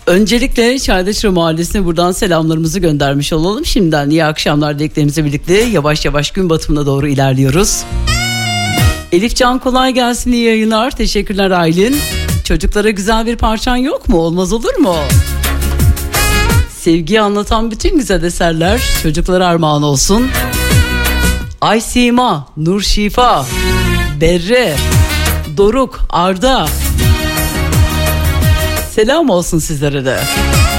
Öncelikle Çaydaşıra Mahallesi'ne buradan selamlarımızı göndermiş olalım. Şimdiden iyi akşamlar dileklerimizle birlikte yavaş yavaş gün batımına doğru ilerliyoruz. Elif Can kolay gelsin, iyi yayınlar. Teşekkürler Aylin. Çocuklara güzel bir parçan yok mu? Olmaz olur mu? Sevgiyi anlatan bütün güzel eserler çocuklara armağan olsun. Ay Sima, Nur Şifa, Berre, Doruk, Arda. Selam olsun sizlere de.